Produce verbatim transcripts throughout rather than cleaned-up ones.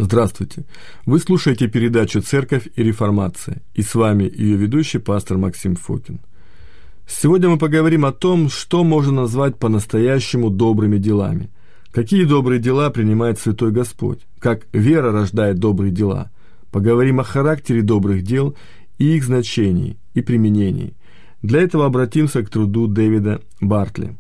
Здравствуйте! Вы слушаете передачу «Церковь и реформация», и с вами ее ведущий пастор Максим Фокин. Сегодня мы поговорим о том, что можно назвать по-настоящему добрыми делами. Какие добрые дела принимает Святой Господь? Как вера рождает добрые дела? Поговорим о характере добрых дел и их значении и применении. Для этого обратимся к труду Дэвида Бартли.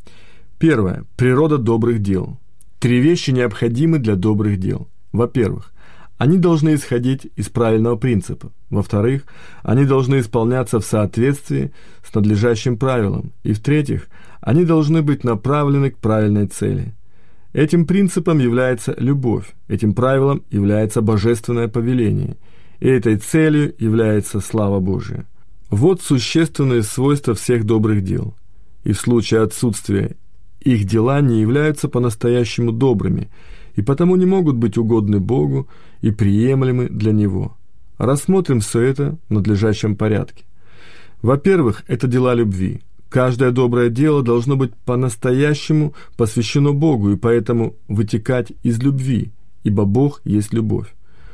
Первое. Природа добрых дел. Три вещи необходимы для добрых дел. Во-первых, они должны исходить из правильного принципа. Во-вторых, они должны исполняться в соответствии с надлежащим правилом. И в-третьих, они должны быть направлены к правильной цели. Этим принципом является любовь, этим правилом является божественное повеление, и этой целью является слава Божия. Вот существенные свойства всех добрых дел. И в случае отсутствия их дела не являются по-настоящему добрыми, и потому не могут быть угодны Богу и приемлемы для Него. Рассмотрим все это в надлежащем порядке. Во-первых, это дела любви. Каждое доброе дело должно быть по-настоящему посвящено Богу и поэтому вытекать из любви, ибо Бог есть любовь.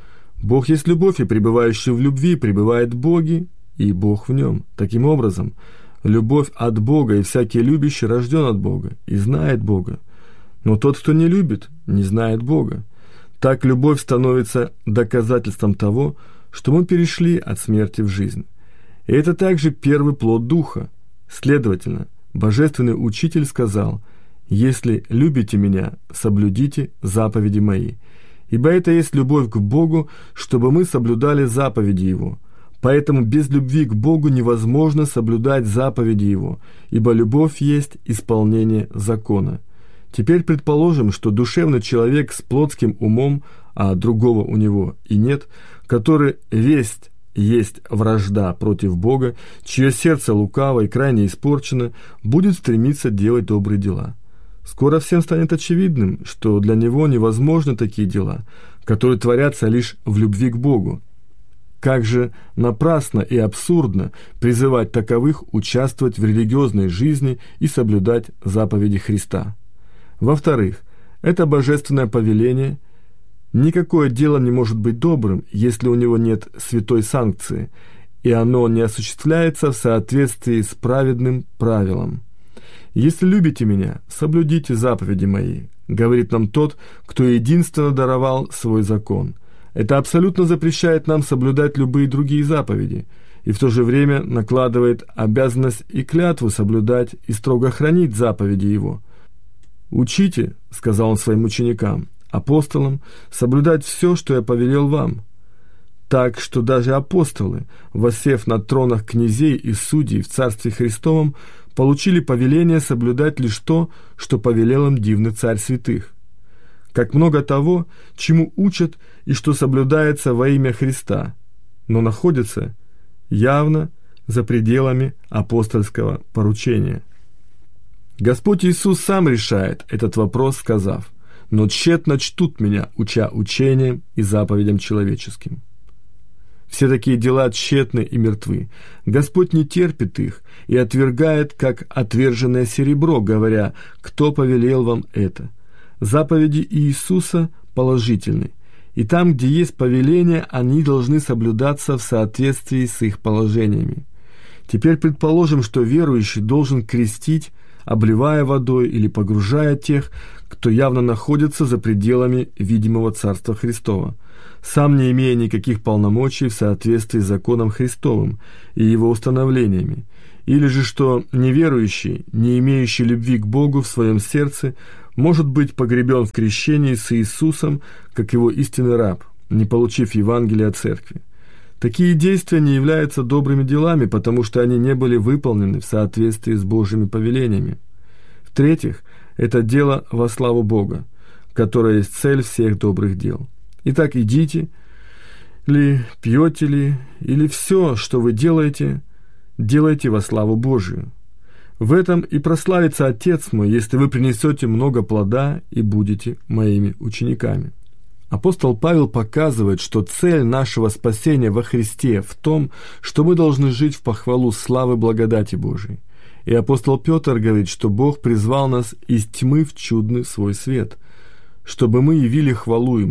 Бог есть любовь, и пребывающий в любви пребывает в Боге, и Бог в нем. Таким образом, любовь от Бога, и всякий любящий рожден от Бога и знает Бога. Но тот, кто не любит, не знает Бога. Так любовь становится доказательством того, что мы перешли от смерти в жизнь. И это также первый плод Духа. Следовательно, Божественный Учитель сказал: «Если любите Меня, соблюдите заповеди Мои». Ибо это есть любовь к Богу, чтобы мы соблюдали заповеди Его. Поэтому без любви к Богу невозможно соблюдать заповеди Его, ибо любовь есть исполнение закона. Теперь предположим, что душевный человек с плотским умом, а другого у него и нет, который весь есть вражда против Бога, чье сердце лукаво и крайне испорчено, будет стремиться делать добрые дела. Скоро всем станет очевидным, что для него невозможны такие дела, которые творятся лишь в любви к Богу. Как же напрасно и абсурдно призывать таковых участвовать в религиозной жизни и соблюдать заповеди Христа. Во-вторых, это божественное повеление. Никакое дело не может быть добрым, если у него нет святой санкции, и оно не осуществляется в соответствии с праведным правилом. «Если любите Меня, соблюдите заповеди Мои», говорит нам тот, кто единственно даровал свой закон. Это абсолютно запрещает нам соблюдать любые другие заповеди, и в то же время накладывает обязанность и клятву соблюдать и строго хранить заповеди Его. «Учите, — сказал Он своим ученикам, апостолам, — соблюдать все, что я повелел вам». Так что даже апостолы, воссев на тронах князей и судей в Царстве Христовом, получили повеление соблюдать лишь то, что повелел им дивный Царь святых. Как много того, чему учат и что соблюдается во имя Христа, но находится явно за пределами апостольского поручения. Господь Иисус сам решает этот вопрос, сказав: «Но тщетно чтут Меня, уча учением и заповедям человеческим». Все такие дела тщетны и мертвы. Господь не терпит их и отвергает, как отверженное серебро, говоря: «Кто повелел вам это?» Заповеди Иисуса положительны, и там, где есть повеления, они должны соблюдаться в соответствии с их положениями. Теперь предположим, что верующий должен крестить, обливая водой или погружая тех, кто явно находится за пределами видимого Царства Христова, сам не имея никаких полномочий в соответствии с законом Христовым и его установлениями, или же что неверующий, не имеющий любви к Богу в своем сердце, может быть погребен в крещении с Иисусом, как его истинный раб, не получив Евангелия от Церкви. Такие действия не являются добрыми делами, потому что они не были выполнены в соответствии с Божьими повелениями. В-третьих, это дело во славу Бога, которое есть цель всех добрых дел. Итак, идите ли, пьете ли, или все, что вы делаете, делайте во славу Божию. В этом и прославится Отец мой, если вы принесете много плода и будете моими учениками. Апостол Павел показывает, что цель нашего спасения во Христе в том, что мы должны жить в похвалу славы благодати Божией. И апостол Петр говорит, что Бог призвал нас из тьмы в чудный свой свет, чтобы мы явили хвалу Ему.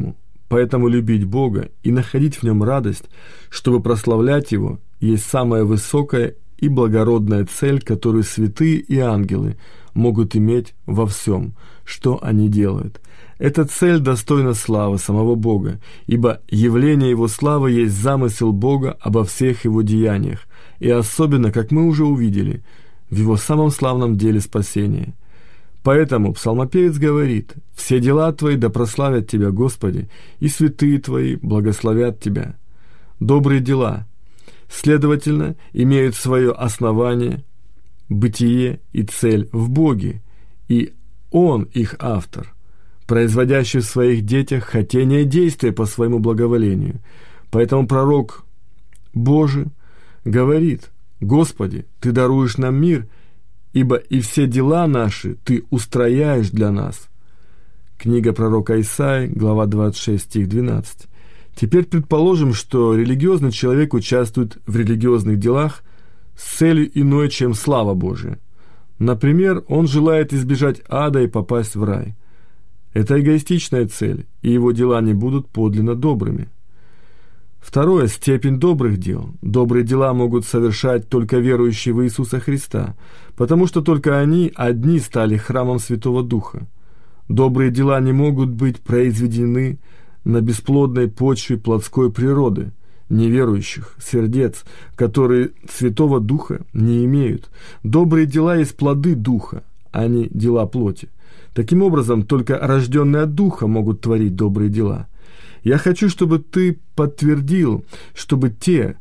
Поэтому любить Бога и находить в Нем радость, чтобы прославлять Его, есть самая высокая и благородная цель, которую святые и ангелы могут иметь во всем, что они делают. Эта цель достойна славы самого Бога, ибо явление Его славы есть замысел Бога обо всех Его деяниях, и особенно, как мы уже увидели, в Его самом славном деле спасения. Поэтому псалмопевец говорит: «Все дела Твои да прославят Тебя, Господи, и святые Твои благословят Тебя». Добрые дела, следовательно, имеют свое основание, бытие и цель в Боге, и Он их автор, производящий в своих детях хотение действия по своему благоволению. Поэтому пророк Божий говорит: «Господи, Ты даруешь нам мир, ибо и все дела наши Ты устрояешь для нас». Книга пророка Исаии, глава двадцать шесть, стих двенадцать. Теперь предположим, что религиозный человек участвует в религиозных делах с целью иной, чем слава Божия. Например, он желает избежать ада и попасть в рай. Это эгоистичная цель, и его дела не будут подлинно добрыми. Второе – степень добрых дел. Добрые дела могут совершать только верующие в Иисуса Христа, потому что только они одни стали храмом Святого Духа. Добрые дела не могут быть произведены на бесплодной почве плотской природы, неверующих сердец, которые Святого Духа не имеют. Добрые дела есть плоды Духа, а не дела плоти. Таким образом, только рожденные от Духа могут творить добрые дела. Я хочу, чтобы ты подтвердил, чтобы те,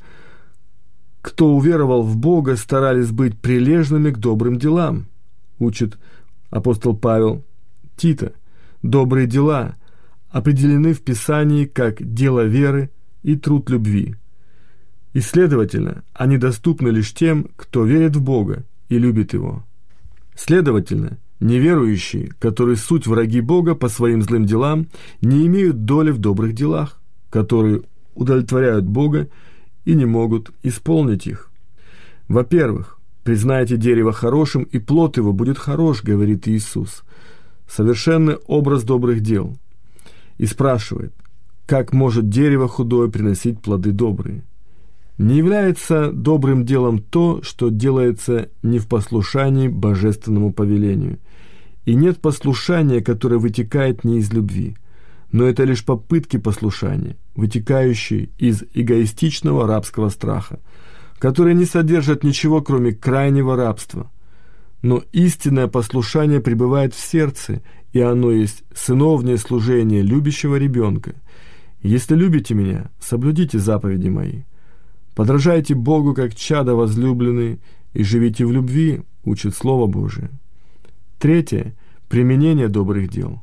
кто уверовал в Бога, старались быть прилежными к добрым делам, учит апостол Павел Тита. Добрые дела определены в Писании как дело веры и труд любви. И, следовательно, они доступны лишь тем, кто верит в Бога и любит Его. Следовательно, неверующие, которые суть враги Бога по своим злым делам, не имеют доли в добрых делах, которые удовлетворяют Бога и не могут исполнить их. Во-первых, признайте дерево хорошим, и плод его будет хорош, говорит Иисус. Совершенный образ добрых дел. И спрашивает, как может дерево худое приносить плоды добрые? Не является добрым делом то, что делается не в послушании божественному повелению. И нет послушания, которое вытекает не из любви, но это лишь попытки послушания, вытекающие из эгоистичного рабского страха, которые не содержат ничего, кроме крайнего рабства. Но истинное послушание пребывает в сердце, и оно есть сыновнее служение любящего ребенка. Если любите меня, соблюдите заповеди мои. Подражайте Богу, как чада возлюбленные, и живите в любви, учит Слово Божие. Третье – применение добрых дел.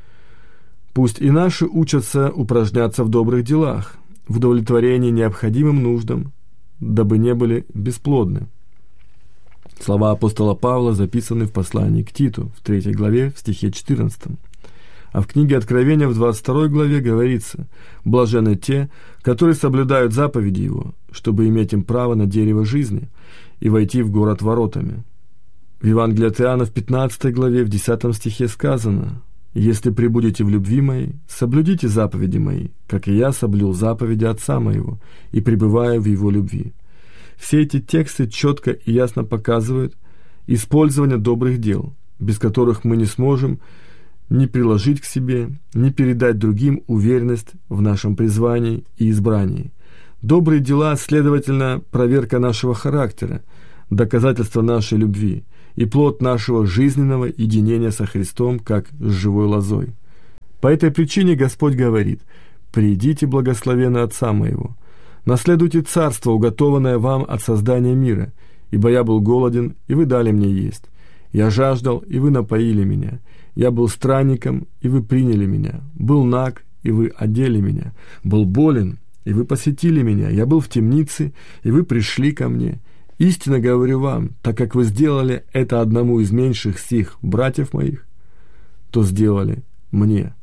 Пусть и наши учатся упражняться в добрых делах, в удовлетворении необходимым нуждам, дабы не были бесплодны. Слова апостола Павла записаны в послании к Титу, в третьей главе, в стихе четырнадцатом. А в книге Откровения в двадцать второй главе говорится: «Блаженны те, которые соблюдают заповеди Его, чтобы иметь им право на дерево жизни и войти в город воротами». В Евангелии от Иоанна в пятнадцатой главе, в десятом стихе сказано: «Если пребудете в любви моей, соблюдите заповеди мои, как и я соблюл заповеди Отца моего, и пребываю в Его любви». Все эти тексты четко и ясно показывают использование добрых дел, без которых мы не сможем ни приложить к себе, ни передать другим уверенность в нашем призвании и избрании. Добрые дела, следовательно, проверка нашего характера, доказательство нашей любви и плод нашего жизненного единения со Христом, как с живой лозой. По этой причине Господь говорит: «Придите, благословенны Отца моего, наследуйте царство, уготованное вам от создания мира, ибо я был голоден, и вы дали мне есть. Я жаждал, и вы напоили меня. Я был странником, и вы приняли меня. Был наг, и вы одели меня. Был болен, и вы посетили меня. Я был в темнице, и вы пришли ко мне. Истинно говорю вам, так как вы сделали это одному из меньших сих братьев моих, то сделали мне».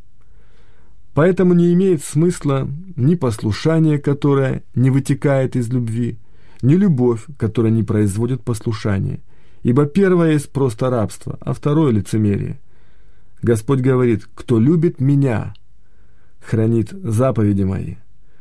Поэтому не имеет смысла ни послушание, которое не вытекает из любви, ни любовь, которая не производит послушание, ибо первое есть просто рабство, а второе – лицемерие. Господь говорит: «Кто любит меня, хранит заповеди мои.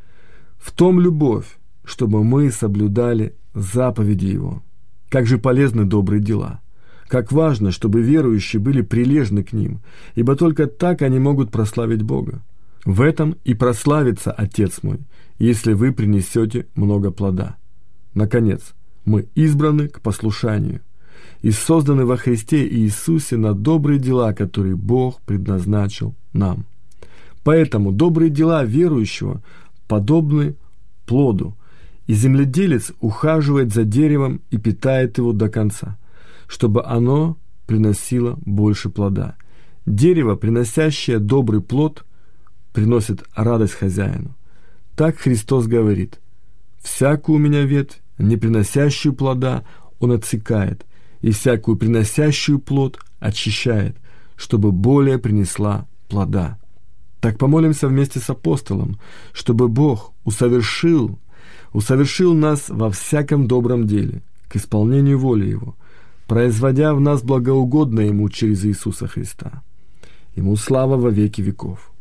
В том любовь, чтобы мы соблюдали заповеди Его. Как же полезны добрые дела! Как важно, чтобы верующие были прилежны к ним, ибо только так они могут прославить Бога. В этом и прославится Отец мой, если вы принесете много плода. Наконец, мы избраны к послушанию и созданы во Христе Иисусе на добрые дела, которые Бог предназначил нам. Поэтому добрые дела верующего подобны плоду, и земледелец ухаживает за деревом и питает его до конца, чтобы оно приносило больше плода. Дерево, приносящее добрый плод, приносит радость хозяину. Так Христос говорит: «Всякую у меня ветвь, не приносящую плода, Он отсекает, и всякую приносящую плод очищает, чтобы более принесла плода». Так помолимся вместе с апостолом, чтобы Бог усовершил, усовершил нас во всяком добром деле, к исполнению воли Его, производя в нас благоугодное Ему через Иисуса Христа. Ему слава во веки веков.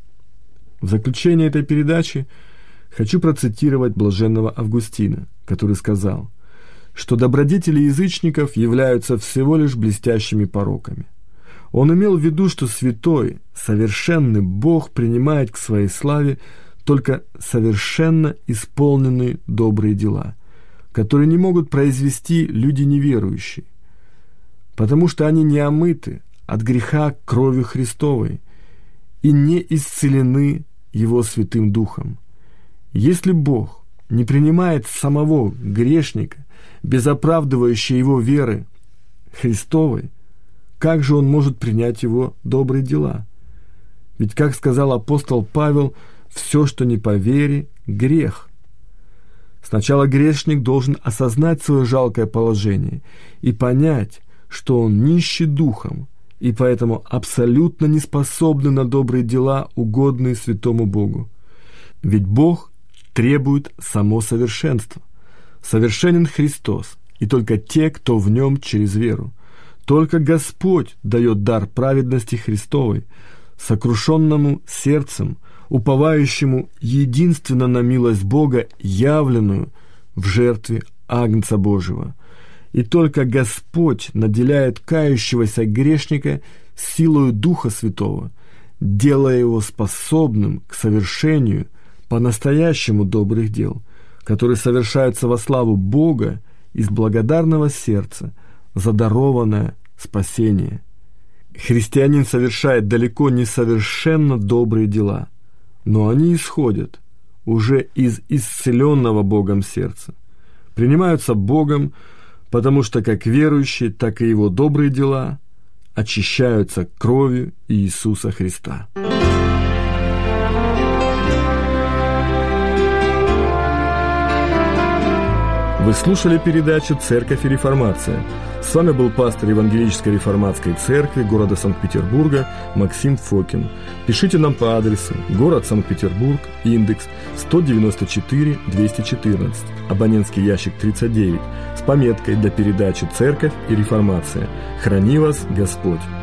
В заключение этой передачи хочу процитировать блаженного Августина, который сказал, что добродетели язычников являются всего лишь блестящими пороками. Он имел в виду, что святой, совершенный Бог принимает к своей славе только совершенно исполненные добрые дела, которые не могут произвести люди неверующие, потому что они не омыты от греха кровью Христовой и не исцелены Его Святым Духом. Если Бог не принимает самого грешника без оправдывающей его веры Христовой, как же Он может принять его добрые дела? Ведь, как сказал апостол Павел, все, что не по вере, грех. Сначала грешник должен осознать свое жалкое положение и понять, что он нищий духом, и поэтому абсолютно не способный на добрые дела, угодные святому Богу. Ведь Бог требует само совершенства. Совершенен Христос, и только те, кто в Нем через веру. Только Господь дает дар праведности Христовой, сокрушенному сердцем, уповающему единственно на милость Бога, явленную в жертве Агнца Божьего. И только Господь наделяет кающегося грешника силою Духа Святого, делая его способным к совершению по-настоящему добрых дел, которые совершаются во славу Бога из благодарного сердца за дарованное спасение. Христианин совершает далеко не совершенно добрые дела, но они исходят уже из исцеленного Богом сердца, принимаются Богом, потому что как верующий, так и его добрые дела очищаются кровью Иисуса Христа. Вы слушали передачу «Церковь и реформация». С вами был пастор Евангелической реформатской церкви города Санкт-Петербурга Максим Фокин. Пишите нам по адресу: город Санкт-Петербург, индекс сто девяносто четыре двести четырнадцать, абонентский ящик тридцать девять, с пометкой для передачи «Церковь и реформация». Храни вас Господь!